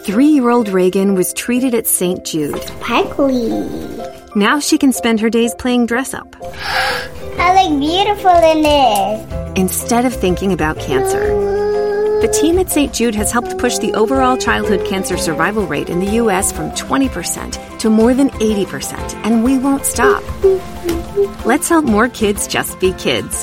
3-year-old Reagan was treated at St. Jude. Sparkly. Now she can spend her days playing dress-up. I look beautiful in this. Instead of thinking about cancer. The team at St. Jude has helped push the overall childhood cancer survival rate in the U.S. from 20% to more than 80%, and we won't stop. Let's help more kids just be kids.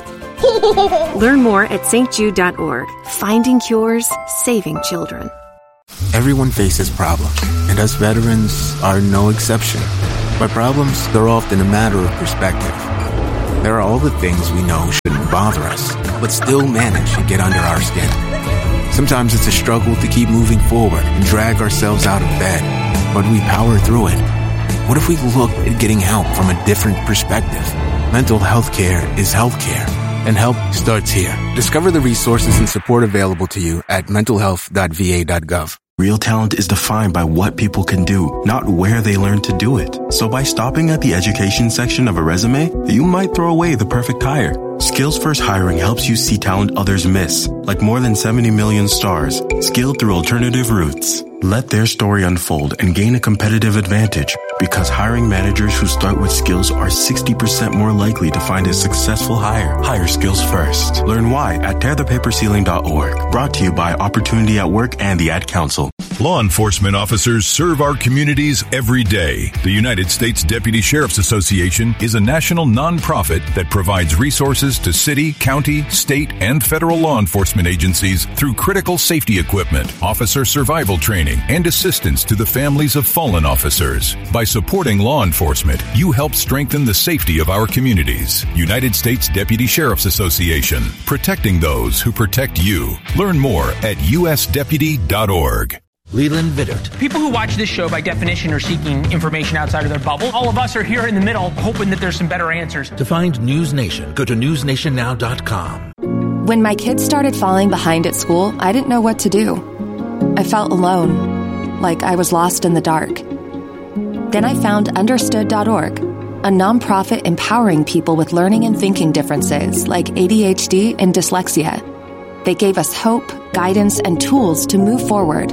Learn more at stjude.org. Finding cures, saving children. Everyone faces problems, and us veterans are no exception. By problems, they're often a matter of perspective. There are all the things we know shouldn't bother us, but still manage to get under our skin. Sometimes it's a struggle to keep moving forward and drag ourselves out of bed, but we power through it. What if we look at getting help from a different perspective? Mental health care is healthcare, and help starts here. Discover the resources and support available to you at mentalhealth.va.gov. Real talent is defined by what people can do, not where they learn to do it. So by stopping at the education section of a resume, you might throw away the perfect hire. Skills First Hiring helps you see talent others miss, like more than 70 million stars, skilled through alternative routes. Let their story unfold and gain a competitive advantage, because hiring managers who start with skills are 60% more likely to find a successful hire. Hire skills first. Learn why at tearthepaperceiling.org. Brought to you by Opportunity at Work and the Ad Council. Law enforcement officers serve our communities every day. The United States Deputy Sheriff's Association is a national nonprofit that provides resources to city, county, state, and federal law enforcement agencies through critical safety equipment, officer survival training, and assistance to the families of fallen officers. By supporting law enforcement, you help strengthen the safety of our communities. United States Deputy Sheriff's Association, protecting those who protect you. Learn more at usdeputy.org. Leland Vittert. People who watch this show, by definition, are seeking information outside of their bubble. All of us are here in the middle, hoping that there's some better answers. To find News Nation, go to newsnationnow.com. When my kids started falling behind at school, I didn't know what to do. I felt alone, like I was lost in the dark. Then I found Understood.org, a nonprofit empowering people with learning and thinking differences like ADHD and dyslexia. They gave us hope, guidance, and tools to move forward.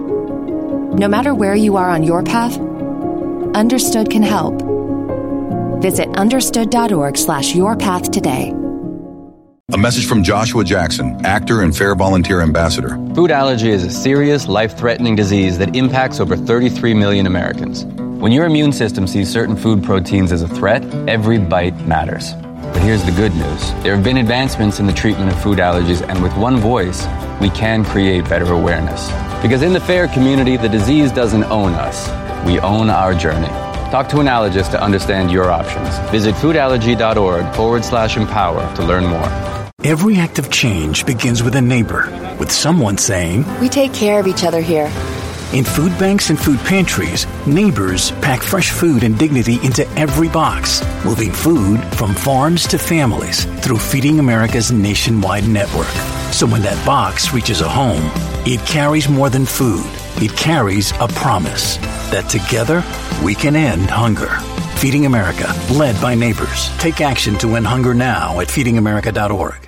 No matter where you are on your path, Understood can help. Visit understood.org/yourpath today. A message from Joshua Jackson, actor and Fair Volunteer Ambassador. Food allergy is a serious, life-threatening disease that impacts over 33 million Americans. When your immune system sees certain food proteins as a threat, every bite matters. But here's the good news. There have been advancements in the treatment of food allergies, and with one voice, we can create better awareness. Because in the FAIR community, the disease doesn't own us. We own our journey. Talk to an allergist to understand your options. Visit foodallergy.org/empower to learn more. Every act of change begins with a neighbor, with someone saying, "We take care of each other here." In food banks and food pantries, neighbors pack fresh food and dignity into every box, moving food from farms to families through Feeding America's nationwide network. So when that box reaches a home, it carries more than food. It carries a promise that together we can end hunger. Feeding America, led by neighbors. Take action to end hunger now at feedingamerica.org.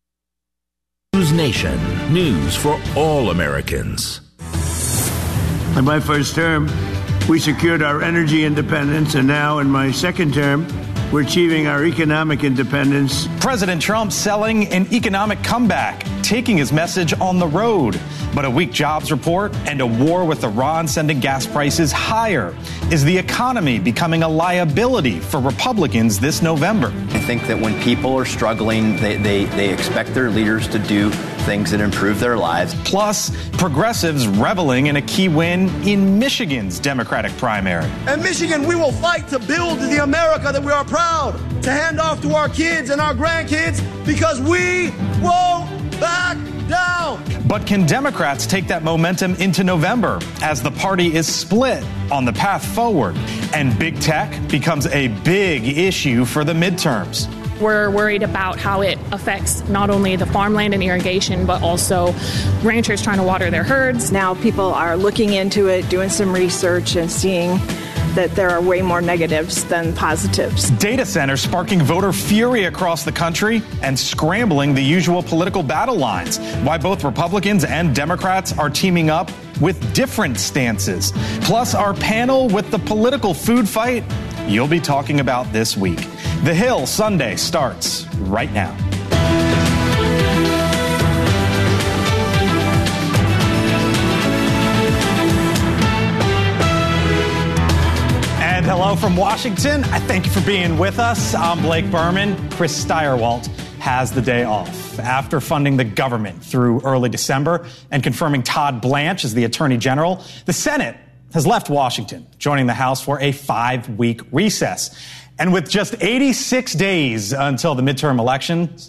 News Nation, news for all Americans. In my first term, we secured our energy independence, and now in my second term, we're achieving our economic independence. President Trump selling an economic comeback, taking his message on the road. But a weak jobs report and a war with Iran sending gas prices higher. Is the economy becoming a liability for Republicans this November? I think that when people are struggling, they expect their leaders to do things that improve their lives. Plus, progressives reveling in a key win in Michigan's Democratic primary. In Michigan, we will fight to build the America that we are proud to hand off to our kids and our grandkids, because we won't back down. But can Democrats take that momentum into November as the party is split on the path forward and big tech becomes a big issue for the midterms? We're worried about how it affects not only the farmland and irrigation, but also ranchers trying to water their herds. Now people are looking into it, doing some research and seeing that there are way more negatives than positives. Data centers sparking voter fury across the country and scrambling the usual political battle lines. Why both Republicans and Democrats are teaming up with different stances. Plus, our panel with the political food fight you'll be talking about this week. The Hill Sunday starts right now. And hello from Washington. I thank you for being with us. I'm Blake Berman. Chris Stirewalt has the day off after funding the government through early December and confirming Todd Blanche as the Attorney General. The Senate has left Washington, joining the House for a 5-week recess. And with just 86 days until the midterm elections,